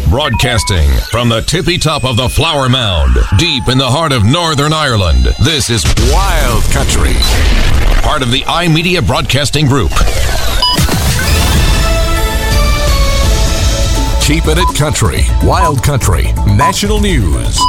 Broadcasting from the tippy top of the Flower Mound, deep in the heart of Northern Ireland, this is Wild Country, part of the iMedia Broadcasting Group. Keep it at country. Wild Country. National News.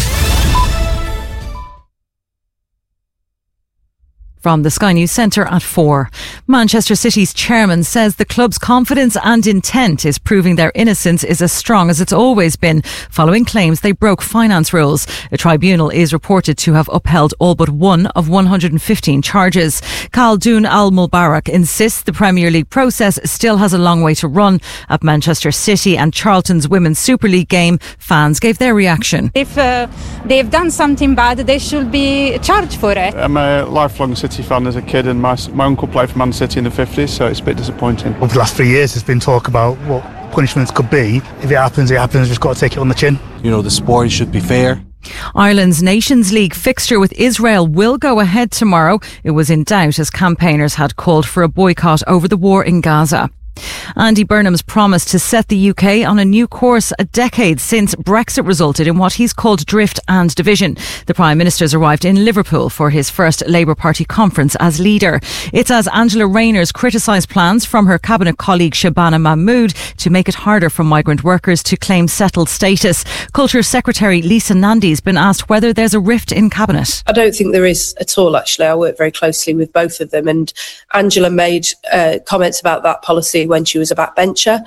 From the Sky News Centre at 4. Manchester City's chairman says the club's confidence and intent is proving their innocence is as strong as it's always been, following claims they broke finance rules. A tribunal is reported to have upheld all but one of 115 charges. Khaldoon Al-Mubarak insists the Premier League process still has a long way to run. At Manchester City and Charlton's Women's Super League game, fans gave their reaction. If they've done something bad, they should be charged for it. I'm a lifelong City fan as a kid, and my uncle played for Man City in the 50s, so it's a bit disappointing. Over the last 3 years there's been talk about what punishments could be. If it happens, it happens. We've just got to take it on the chin. You know, the sport should be fair. Ireland's Nations League fixture with Israel will go ahead tomorrow. It was in doubt as campaigners had called for a boycott over the war in Gaza. Andy Burnham's promised to set the UK on a new course a decade since Brexit resulted in what he's called drift and division. The Prime Minister's arrived in Liverpool for his first Labour Party conference as leader. It's as Angela Rayner's criticised plans from her cabinet colleague Shabana Mahmood to make it harder for migrant workers to claim settled status. Culture Secretary Lisa Nandy's been asked whether there's a rift in cabinet. I don't think there is at all, actually. I work very closely with both of them, and Angela made comments about that policy when she was a backbencher,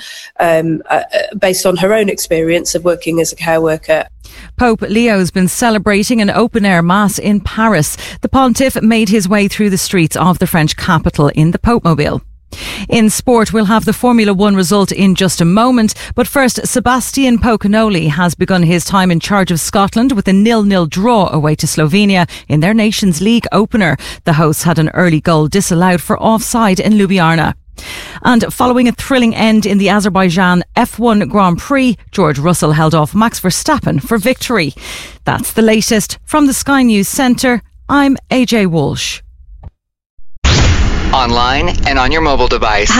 based on her own experience of working as a care worker. Pope Leo's been celebrating an open-air mass in Paris. The pontiff made his way through the streets of the French capital in the Pope-mobile. In sport, we'll have the Formula 1 result in just a moment. But first, Sebastian Pocanoli has begun his time in charge of Scotland with a 0-0 draw away to Slovenia in their Nations League opener. The hosts had an early goal disallowed for offside in Ljubljana. And following a thrilling end in the Azerbaijan F1 Grand Prix, George Russell held off Max Verstappen for victory. That's the latest from the Sky News Centre. I'm AJ Walsh. Online and on your mobile device.